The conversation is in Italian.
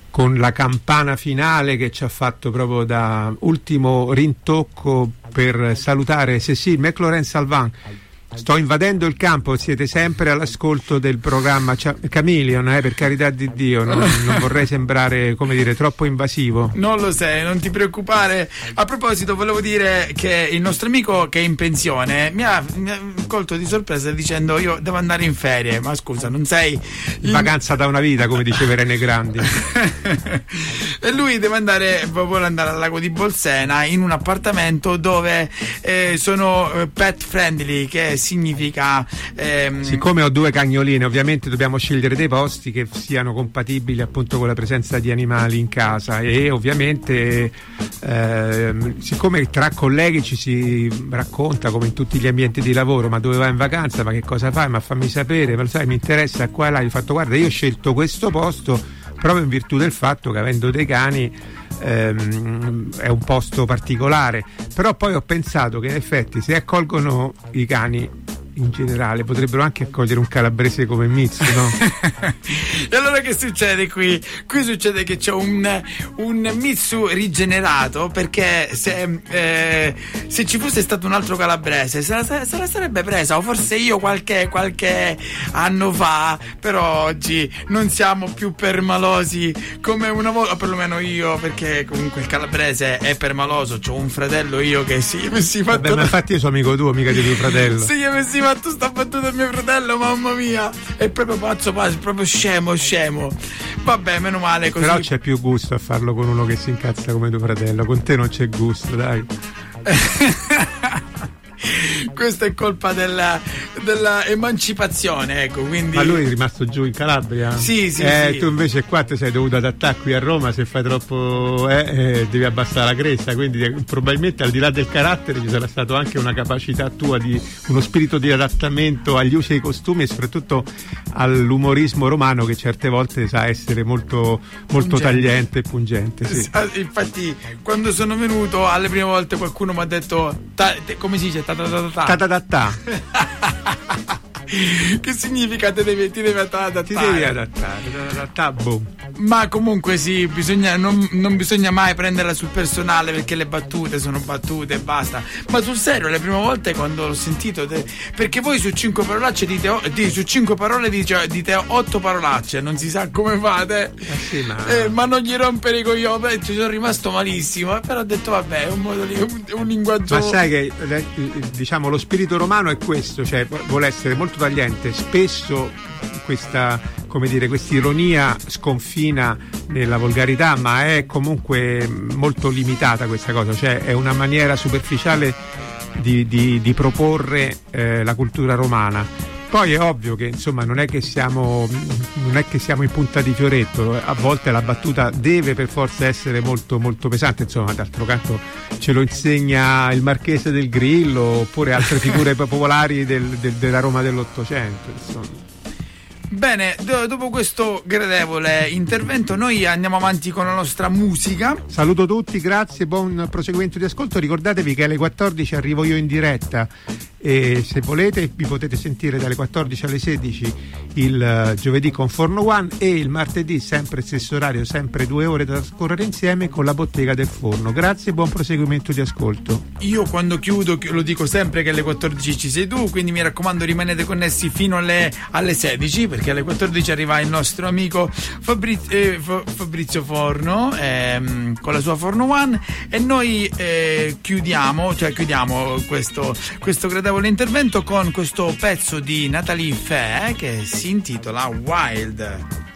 con la campana finale che ci ha fatto proprio da ultimo rintocco per salutare Cécile McLaurin-Salvant. Sto invadendo il campo, siete sempre all'ascolto del programma Chameleon, per carità di Dio, non vorrei sembrare, come dire, troppo invasivo. Non lo sei, non ti preoccupare. A proposito, volevo dire che il nostro amico che è in pensione mi ha colto di sorpresa dicendo: io devo andare in ferie. Ma scusa, non sei in vacanza da una vita, come diceva Irene Grandi. E lui vuole andare al lago di Bolsena in un appartamento dove sono pet friendly, che significa siccome ho 2 cagnoline, ovviamente dobbiamo scegliere dei posti che siano compatibili appunto con la presenza di animali in casa, e ovviamente siccome tra colleghi ci si racconta come in tutti gli ambienti di lavoro, ma dove vai in vacanza, ma che cosa fai, ma fammi sapere, ma lo sai, mi interessa qua e là. Gli ho fatto: guarda, io ho scelto questo posto proprio in virtù del fatto che, avendo dei cani, è un posto particolare. Però poi ho pensato che in effetti, se accolgono i cani in generale, potrebbero anche accogliere un calabrese come Mitsu, no? E allora che succede qui? Qui succede che c'è un Mitsu rigenerato, perché se ci fosse stato un altro calabrese se la sarebbe presa, o forse io qualche anno fa, però oggi non siamo più permalosi come una volta, o perlomeno io, perché comunque il calabrese è permaloso. C'ho un fratello io che si fatto... Vabbè, ma infatti io sono amico tuo, mica di tuo fratello. Sì, io mi si fatto sta battuta a mio fratello, mamma mia, è proprio pazzo, proprio scemo. Vabbè, meno male così. Però c'è più gusto a farlo con uno che si incazza come tuo fratello, con te non c'è gusto, dai. Questa è colpa della emancipazione, ecco, quindi... Ma lui è rimasto giù in Calabria? Sì. Tu invece qua ti sei dovuto adattare qui a Roma, se fai troppo devi abbassare la cresta, quindi probabilmente al di là del carattere ci sarà stato anche una capacità tua, di uno spirito di adattamento agli usi e ai costumi, e soprattutto all'umorismo romano, che certe volte sa essere molto tagliente e pungente, sì. Infatti quando sono venuto alle prime volte qualcuno mi ha detto come si dice? Ta-ta-ta-ta. Che significa ti devi adattare. Ti devi adattare, boom. Ma comunque sì, non bisogna mai prenderla sul personale, perché le battute sono battute e basta. Ma sul serio, le prime volte quando l'ho sentito, perché voi su 5 parolacce su 5 parole dite 8 parolacce, non si sa come fate. Sì, ma non gli rompere i coglioni, ci sono rimasto malissimo, però ho detto vabbè, è un modo un linguaggio. Ma sai che diciamo lo spirito romano è questo, cioè vuole essere molto tagliente, spesso questa ironia sconfina nella volgarità, ma è comunque molto limitata questa cosa, cioè è una maniera superficiale di proporre la cultura romana. Poi è ovvio che insomma non è che siamo in punta di fioretto, a volte la battuta deve per forza essere molto molto pesante, insomma, d'altro canto ce lo insegna il Marchese del Grillo oppure altre figure popolari della Roma dell'Ottocento, insomma. Bene, dopo questo gradevole intervento noi andiamo avanti con la nostra musica. Saluto tutti, grazie, buon proseguimento di ascolto. Ricordatevi che alle 14 arrivo io in diretta, e se volete vi potete sentire dalle 14 alle 16 il giovedì con Forno One, e il martedì sempre stesso orario, sempre 2 ore da trascorrere insieme con la Bottega del Forno. Grazie e buon proseguimento di ascolto. Io quando chiudo lo dico sempre che alle 14 ci sei tu, quindi mi raccomando rimanete connessi fino alle 16, perché alle 14 arriva il nostro amico Fabrizio Forno con la sua Forno One, e noi chiudiamo questo gradevole intervento con questo pezzo di Natalie Fé che si intitola Wild.